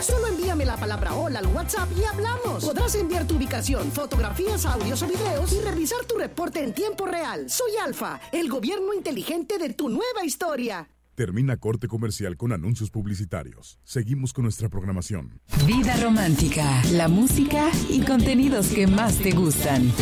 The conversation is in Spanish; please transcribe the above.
Solo envíame la palabra hola al WhatsApp y hablamos. Podrás enviar tu ubicación, fotografías, audios o videos y revisar tu reporte en tiempo real. Soy Alfa, el gobierno inteligente de tu nueva historia. Termina corte comercial con anuncios publicitarios. Seguimos con nuestra programación. Vida romántica, la música y contenidos que más te gustan.